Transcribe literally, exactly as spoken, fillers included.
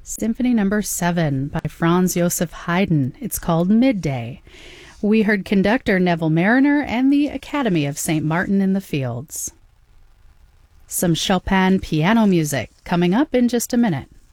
Symphony Number seven by Franz Joseph Haydn. It's called Midday. We heard conductor Neville Mariner and the Academy of Saint Martin in the Fields. Some Chopin piano music coming up in just a minute.